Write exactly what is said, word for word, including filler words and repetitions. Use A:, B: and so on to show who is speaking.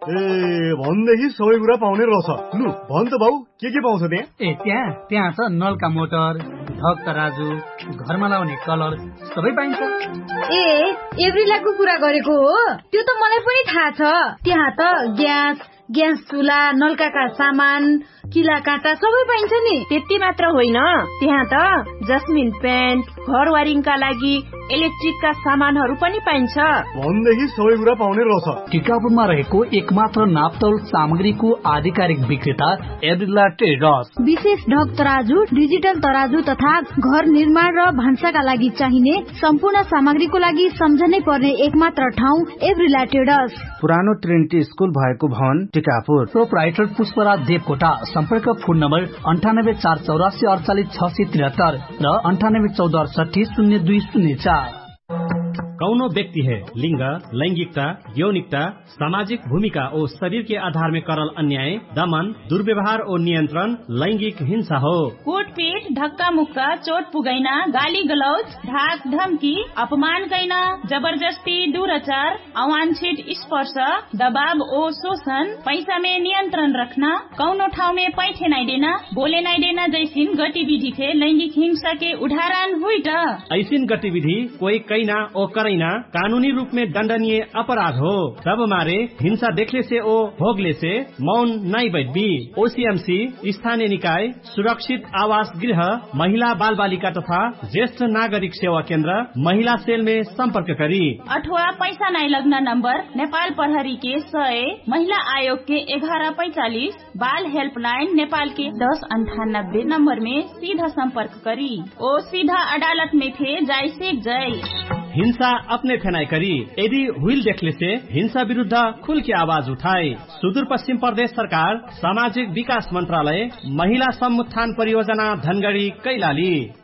A: ए भन्देखि सबै कुरा पाउने रहेछ। लु भन् त बाउ, के के पाउँछ त्यहाँ?
B: ए त्यहाँ त्यहाँ छ नलका मोटर, ढक तराजु, घरमा लाउने कलर सबै पाइन्छ।
C: ए एभ्रिलाको कुरा गरेको हो? त्यो त मलाई पनि थाहा छ। त्यहाँ त ग्यास ग्यास चुला, नलकाका सामान, किला काँटा सबै पाइन्छ नि।
D: त्यति मात्र होइन, त्यहाँ त जस्मिन पेन्ट, घर वारिङका लागि इलेक्ट्रिकका सामानहरू पनि पाइन्छ।
A: भन्देखि सबै कुरा पाउने रहेछ।
B: टिकापुरमा रहेको एकमात्र नापतौल सामग्रीको आधिकारिक विक्रेता एभ्रिला ट्रेडर्स।
C: विशेष ढक तराजु, डिजिटल तराजु तथा घर निर्माण र भान्साका लागि चाहिने सम्पूर्ण सामग्रीको लागि सम्झनै पर्ने एकमात्र ठाउँ एभ्रिला ट्रेडर्स।
E: पुरानो ट्रिनिटी स्कुल भएको भवन टिकापुर।
B: प्रोप्राइटर पुष्पराज देवकोटा। सम्पर्क फोन नम्बर अन्ठानब्बे चार चौरासी अडचालिस छ सय त्रिहत्तर र अन्ठानब्बे चौध अडसठी शून्य दुई शून्य चार।
F: कौनो व्यक्ति है लिंग, लैंगिकता, यौनिकता, सामाजिक भूमिका और शरीर के आधार में करल अन्याय, दमन, दुर्व्यवहार और नियंत्रण लैंगिक हिंसा हो।
G: कुटपीट, धक्का मुक्का, चोट पुगैना, गाली गलौज, धाक धमकी, अपमान कैना, जबरदस्ती, दुराचार, अवांछित स्पर्श, दबाव और शोषण, पैसा में नियंत्रण रखना, कौनो ठाव में पैठे नहीं देना, बोले नहीं देना जैसी गतिविधि थे लैंगिक हिंसा के उदाहरण हुई।
F: ऐसी गतिविधि कोई कैना और करैना कानूनी रूप में दंडनीय अपराध हो। तब मारे हिंसा देखले से ओ भोगले से मौन नहीं बैठबी। ओसीएमसी, स्थानीय निकाय, सुरक्षित आवास गृह, महिला बाल बालिका तथा ज्येष्ठ नागरिक सेवा केंद्र, महिला सेल में संपर्क करी।
G: अथवा पैसा नहीं लगना नंबर नेपाल प्रहरी के सय, महिला आयोग के ग्यारह पैंतालीस, बाल हेल्पलाइन नेपाल के दस अंठानब्बे नंबर में सीधा संपर्क करी। ओ सीधा अदालत में थे जाय से जय।
F: हिंसा अपने फेनाई करी। यदि हुईल देखले से हिंसा विरुद्ध खुल के आवाज उठाए। सुदूर पश्चिम प्रदेश सरकार, सामाजिक विकास मंत्रालय, महिला समुत्थान परियोजना धनगढ़ी कैलाली।